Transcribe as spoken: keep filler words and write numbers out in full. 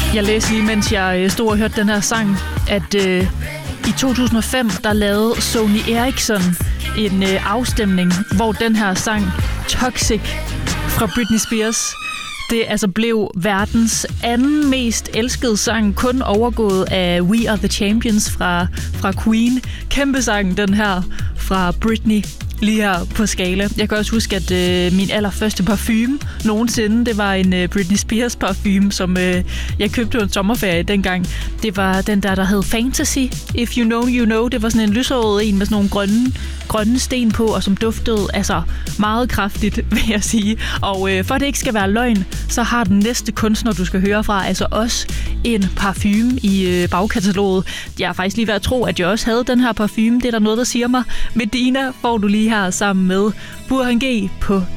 Jeg læste lige, mens jeg stod og hørte den her sang, at øh, i to tusind og fem, der lavede Sony Ericsson en øh, afstemning, hvor den her sang Toxic fra Britney Spears, det altså blev verdens anden mest elskede sang, kun overgået af We Are The Champions fra, fra Queen. Kæmpe sang, den her fra Britney. Lige her på skala. Jeg kan også huske, at øh, min allerførste parfume nogensinde, det var en øh, Britney Spears parfume, som øh, jeg købte på en sommerferie dengang. Det var den der, der hed Fantasy. If you know, you know. Det var sådan en lyshåret en med sådan nogle grønne, grønne sten på, og som duftede altså meget kraftigt, vil jeg sige. Og øh, for at det ikke skal være løgn, så har den næste kunstner, du skal høre fra, altså også en parfume i øh, bagkataloget. Jeg er faktisk lige ved at tro, at jeg også havde den her parfume. Det er der noget, der siger mig. Medina får du lige her sammen med Burhan G på